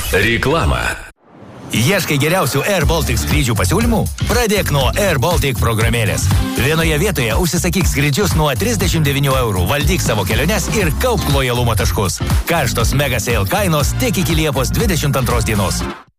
Reklama. Ieškai geriausių Air Baltic skrydžių pasiūlymų? Pradėk nuo Air Baltic programėlės. Vienoje vietoje užsisakyk skrydžius nuo 39 €, valdyk savo keliones ir kaupk lojalumo taškus. Karštos mega sale kainos tik iki Liepos 22 dienos.